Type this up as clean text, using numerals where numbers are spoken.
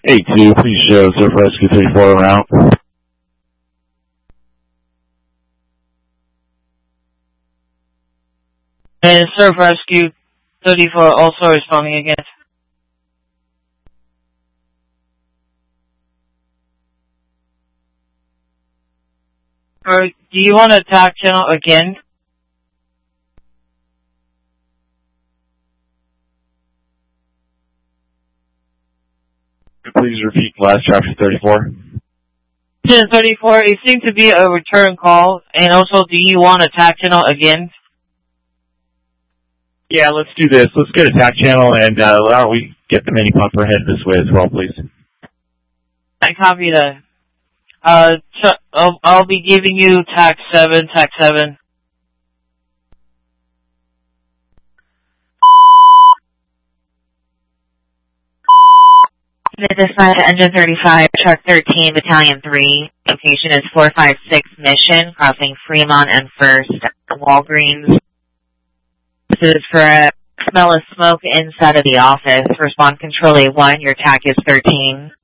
8-2, please show Surf Rescue 34 route. And Surf Rescue 34 also responding again. Or do you want to attack channel again? Please repeat last traffic 34. 34, it seemed to be a return call. And also, do you want to attack channel again? Yeah, let's do this. Let's get attack channel and why don't we get the mini pumper head this way as well, please. I copy that. I'll be giving you TAC 7, TAC 7. This is Engine 35, Truck 13, Battalion 3. Location is 456 Mission, crossing Fremont and First, Walgreens. This is for a smell of smoke inside of the office. Respond Control A1, your TAC is 13.